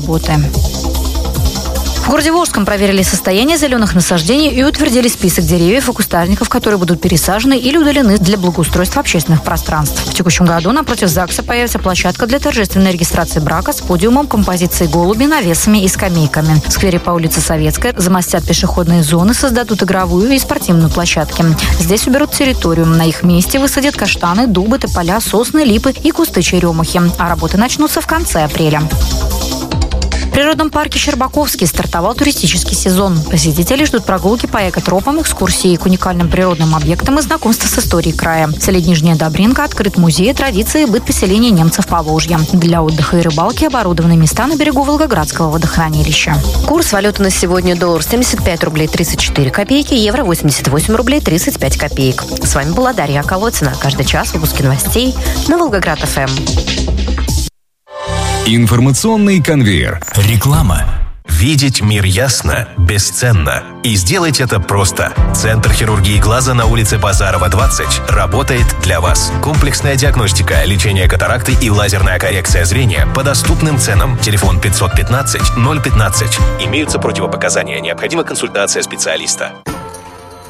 работы. В городе Волжском проверили состояние зеленых насаждений и утвердили список деревьев и кустарников, которые будут пересажены или удалены для благоустройства общественных пространств. В текущем году напротив ЗАГСа появится площадка для торжественной регистрации брака с подиумом, композицией голуби, навесами и скамейками. В сквере по улице Советская замостят пешеходные зоны, создадут игровую и спортивную площадки. Здесь уберут территорию. На их месте высадят каштаны, дубы, тополя, сосны, липы и кусты черемухи. А работы начнутся в конце апреля. В природном парке Щербаковский стартовал туристический сезон. Посетители ждут прогулки по экотропам, экскурсии к уникальным природным объектам и знакомства с историей края. В селе Нижняя Добринка открыт музей традиции и быт поселения немцев Поволжья. Для отдыха и рыбалки оборудованы места на берегу Волгоградского водохранилища. Курс валюты на сегодня: доллар 75 рублей 34 копейки, евро 88 рублей 35 копеек. С вами была Дарья Колодцина. Каждый час выпуски новостей на Волгоград-ФМ. Информационный конвейер. Реклама. Видеть мир ясно бесценно. И сделать это просто. Центр хирургии глаза на улице Базарова, 20 работает для вас. Комплексная диагностика, лечение катаракты и лазерная коррекция зрения по доступным ценам. Телефон 515 015. Имеются противопоказания. Необходима консультация специалиста.